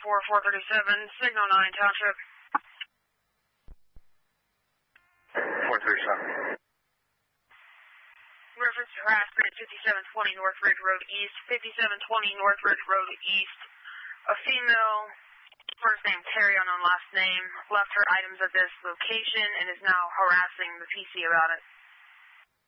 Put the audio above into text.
437, Signal 9 Township. 437. Reference to harassment at 5720 Northridge Road East, 5720 Northridge Road East. A female, first name Terry, unknown last name, left her items at this location and is now harassing the PC about it.